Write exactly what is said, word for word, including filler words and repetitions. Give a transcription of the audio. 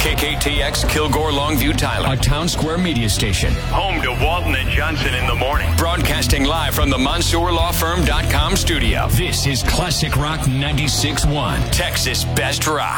K K T X Kilgore Longview Tyler, a Town Square media station. Home to Walton and Johnson in the morning. Broadcasting live from the Mansour Law Firm dot com studio. This is Classic Rock ninety-six point one, Texas Best Rock.